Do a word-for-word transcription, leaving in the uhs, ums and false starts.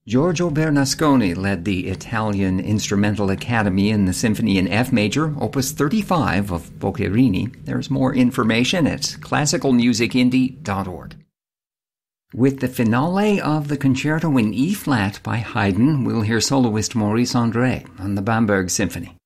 Giorgio Bernasconi led the Italian Instrumental Academy in the Symphony in F Major, Opus thirty-five of Boccherini. There's more information at classical music indie dot org. With the finale of the Concerto in E-flat by Haydn, we'll hear soloist Maurice André on the Bamberg Symphony.